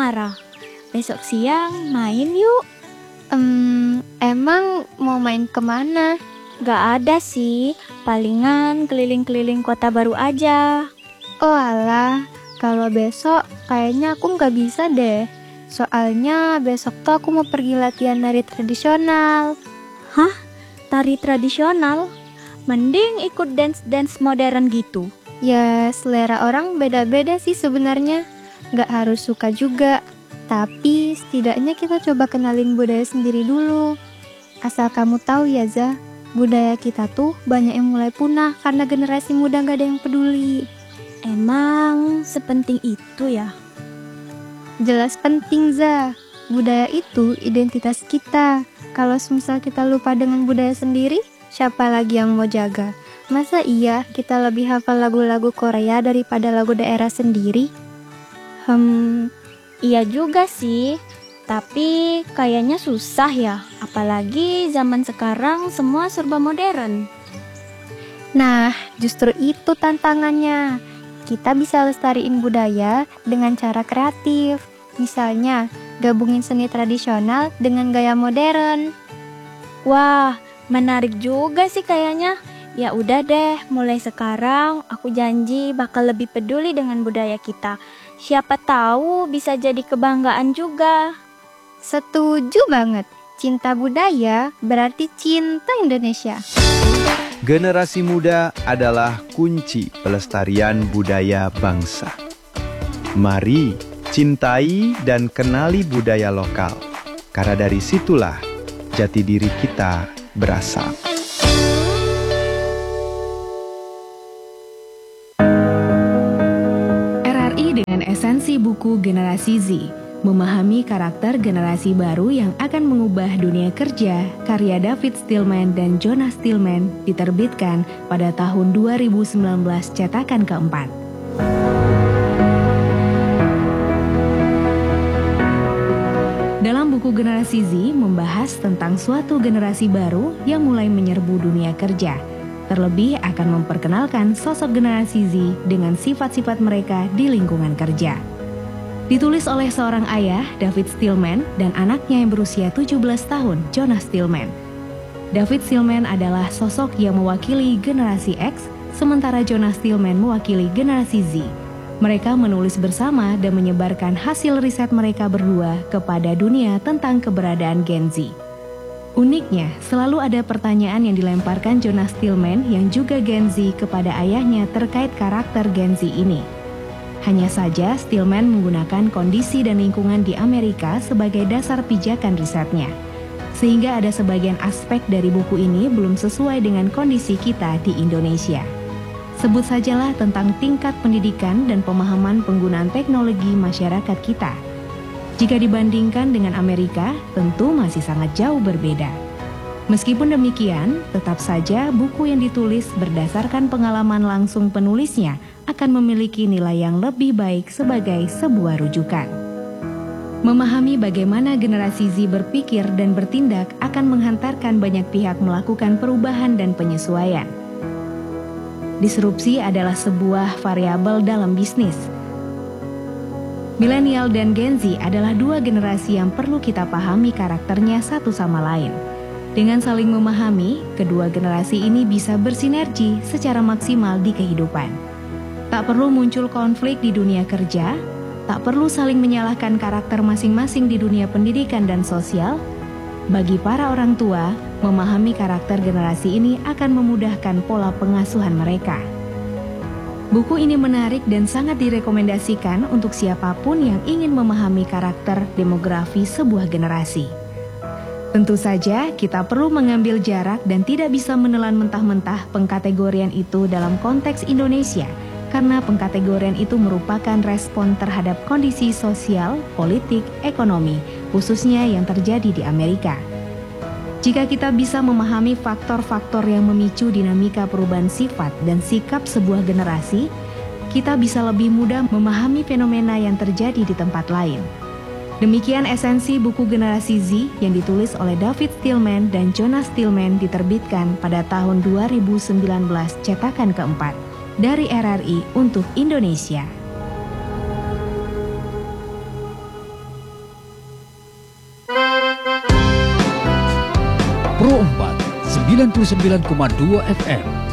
marah. Besok siang main yuk. Emang mau main kemana? Gak ada sih, palingan keliling-keliling kota baru aja. Oh alah, kalau besok kayaknya aku nggak bisa deh. Soalnya besok tuh aku mau pergi latihan nari tradisional. Hah? Tari tradisional? Mending ikut dance-dance modern gitu. Ya selera orang beda-beda sih sebenarnya. Nggak harus suka juga. Tapi setidaknya kita coba kenalin budaya sendiri dulu. Asal kamu tahu ya Za, budaya kita tuh banyak yang mulai punah karena generasi muda nggak ada yang peduli. Emang sepenting itu ya? Jelas penting Za, budaya itu identitas kita. Kalau semisal kita lupa dengan budaya sendiri, siapa lagi yang mau jaga? Masa iya kita lebih hafal lagu-lagu Korea daripada lagu daerah sendiri? Iya juga sih, tapi kayaknya susah ya, apalagi zaman sekarang semua serba modern. Nah, justru itu tantangannya. Kita bisa lestariin budaya dengan cara kreatif. Misalnya, gabungin seni tradisional dengan gaya modern. Wah, menarik juga sih kayaknya. Ya udah deh, mulai sekarang aku janji bakal lebih peduli dengan budaya kita. Siapa tahu bisa jadi kebanggaan juga. Setuju banget. Cinta budaya berarti cinta Indonesia. Generasi muda adalah kunci pelestarian budaya bangsa. Mari cintai dan kenali budaya lokal, karena dari situlah jati diri kita berasal. RRI dengan esensi buku Generasi Z, memahami karakter generasi baru yang akan mengubah dunia kerja, karya David Steelman dan Jonas Steelman, diterbitkan pada tahun 2019 cetakan keempat. Dalam buku Generasi Z membahas tentang suatu generasi baru yang mulai menyerbu dunia kerja, terlebih akan memperkenalkan sosok generasi Z dengan sifat-sifat mereka di lingkungan kerja. Ditulis oleh seorang ayah, David Steelman, dan anaknya yang berusia 17 tahun, Jonas Steelman. David Steelman adalah sosok yang mewakili generasi X, sementara Jonas Steelman mewakili generasi Z. Mereka menulis bersama dan menyebarkan hasil riset mereka berdua kepada dunia tentang keberadaan Gen Z. Uniknya, selalu ada pertanyaan yang dilemparkan Jonas Steelman yang juga Gen Z kepada ayahnya terkait karakter Gen Z ini. Hanya saja, Steelman menggunakan kondisi dan lingkungan di Amerika sebagai dasar pijakan risetnya. Sehingga ada sebagian aspek dari buku ini belum sesuai dengan kondisi kita di Indonesia. Sebut sajalah tentang tingkat pendidikan dan pemahaman penggunaan teknologi masyarakat kita. Jika dibandingkan dengan Amerika, tentu masih sangat jauh berbeda. Meskipun demikian, tetap saja buku yang ditulis berdasarkan pengalaman langsung penulisnya akan memiliki nilai yang lebih baik sebagai sebuah rujukan. Memahami bagaimana generasi Z berpikir dan bertindak akan menghantarkan banyak pihak melakukan perubahan dan penyesuaian. Disrupsi adalah sebuah variabel dalam bisnis. Milenial dan Gen Z adalah dua generasi yang perlu kita pahami karakternya satu sama lain. Dengan saling memahami, kedua generasi ini bisa bersinergi secara maksimal di kehidupan. Tak perlu muncul konflik di dunia kerja, tak perlu saling menyalahkan karakter masing-masing di dunia pendidikan dan sosial. Bagi para orang tua, memahami karakter generasi ini akan memudahkan pola pengasuhan mereka. Buku ini menarik dan sangat direkomendasikan untuk siapapun yang ingin memahami karakter demografi sebuah generasi. Tentu saja kita perlu mengambil jarak dan tidak bisa menelan mentah-mentah pengkategorian itu dalam konteks Indonesia, karena pengkategorian itu merupakan respon terhadap kondisi sosial, politik, ekonomi, khususnya yang terjadi di Amerika. Jika kita bisa memahami faktor-faktor yang memicu dinamika perubahan sifat dan sikap sebuah generasi, kita bisa lebih mudah memahami fenomena yang terjadi di tempat lain. Demikian esensi buku Generasi Z yang ditulis oleh David Steelman dan Jonas Steelman, diterbitkan pada tahun 2019 cetakan keempat. Dari RRI untuk Indonesia. Pro 4 99,2 FM